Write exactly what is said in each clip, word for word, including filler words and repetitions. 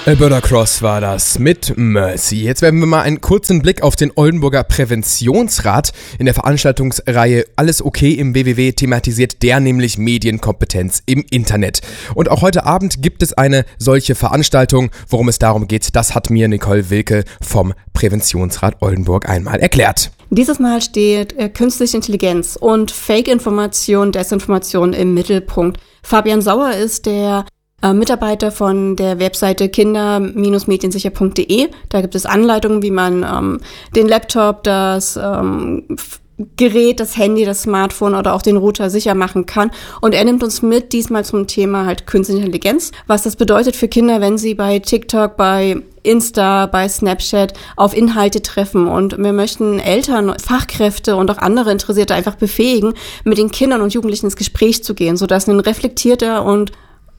Alberta Cross war das mit Mercy. Jetzt werfen wir mal einen kurzen Blick auf den Oldenburger Präventionsrat. In der Veranstaltungsreihe Alles okay im W W W thematisiert der nämlich Medienkompetenz im Internet. Und auch heute Abend gibt es eine solche Veranstaltung. Worum es darum geht, das hat mir Nicole Wilke vom Präventionsrat Oldenburg einmal erklärt. Dieses Mal steht äh, künstliche Intelligenz und Fake-Information, Desinformation im Mittelpunkt. Fabian Sauer ist der äh, Mitarbeiter von der Webseite kinder Bindestrich mediensicher Punkt de. Da gibt es Anleitungen, wie man ähm, den Laptop, das ähm, Gerät, das Handy, das Smartphone oder auch den Router sicher machen kann. Und er nimmt uns mit, diesmal zum Thema halt künstliche Intelligenz. Was das bedeutet für Kinder, wenn sie bei TikTok, bei Insta, bei Snapchat auf Inhalte treffen. Und wir möchten Eltern, Fachkräfte und auch andere Interessierte einfach befähigen, mit den Kindern und Jugendlichen ins Gespräch zu gehen, sodass ein reflektierter und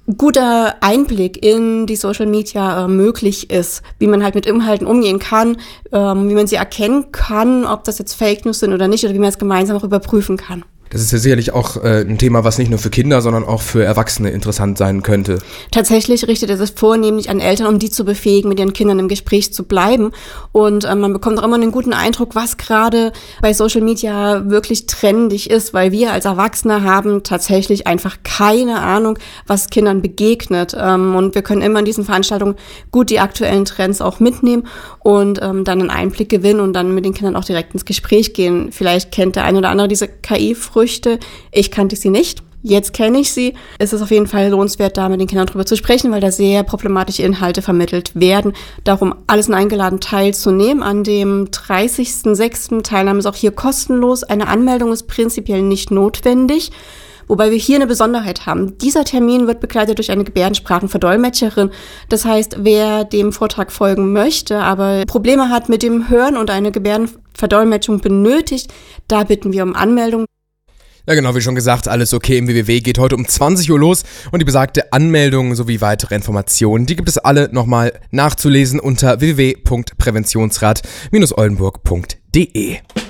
guter Einblick in die Social Media äh, möglich ist, wie man halt mit Inhalten umgehen kann, ähm, wie man sie erkennen kann, ob das jetzt Fake News sind oder nicht, oder wie man es gemeinsam auch überprüfen kann. Das ist ja sicherlich auch äh, ein Thema, was nicht nur für Kinder, sondern auch für Erwachsene interessant sein könnte. Tatsächlich richtet es sich vornehmlich an Eltern, um die zu befähigen, mit ihren Kindern im Gespräch zu bleiben. Und äh, man bekommt auch immer einen guten Eindruck, was gerade bei Social Media wirklich trendig ist, weil wir als Erwachsene haben tatsächlich einfach keine Ahnung, was Kindern begegnet. Ähm, und wir können immer in diesen Veranstaltungen gut die aktuellen Trends auch mitnehmen und ähm, dann einen Einblick gewinnen und dann mit den Kindern auch direkt ins Gespräch gehen. Vielleicht kennt der eine oder andere diese K I-Früchte. Ich kannte sie nicht. Jetzt kenne ich sie. Es ist auf jeden Fall lohnenswert, da mit den Kindern drüber zu sprechen, weil da sehr problematische Inhalte vermittelt werden. Darum alle sind eingeladen, teilzunehmen. An dem dreißigsten sechsten Teilnahme ist auch hier kostenlos. Eine Anmeldung ist prinzipiell nicht notwendig. Wobei wir hier eine Besonderheit haben. Dieser Termin wird begleitet durch eine Gebärdensprachenverdolmetscherin. Das heißt, wer dem Vortrag folgen möchte, aber Probleme hat mit dem Hören und eine Gebärdenverdolmetschung benötigt, da bitten wir um Anmeldung. Ja genau, wie schon gesagt, alles okay im W W W geht heute um zwanzig Uhr los und die besagte Anmeldung sowie weitere Informationen, die gibt es alle nochmal nachzulesen unter w w w punkt präventionsrat Bindestrich oldenburg punkt de.